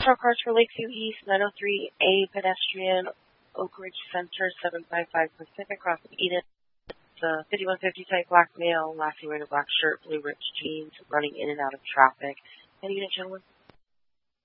Star cars for Lakeview East, 903A pedestrian, Oak Ridge Center, 755 Pacific, crossing Eden. It's a 5150 type black male, last wearing a black shirt, blue ripped jeans, running in and out of traffic. Any unit, gentlemen?